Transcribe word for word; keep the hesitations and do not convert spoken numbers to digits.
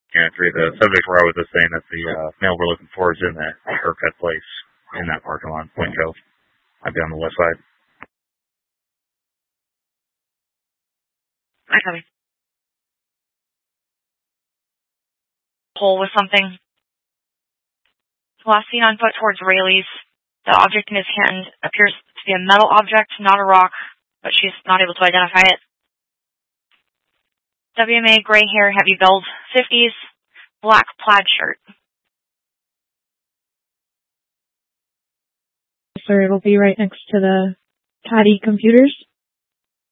And three, the subject row is just saying that the uh, mail we're looking for is in the haircut place in that parking lot, Point Cove. I'd be on the west side. I copy. Pole with something. Last seen on foot towards Rayleigh's. The object in his hand appears to be a metal object, not a rock, but she's not able to identify it. W M A, gray hair, heavy build, fifties, black plaid shirt. Sir, it'll be right next to the Caddy computers.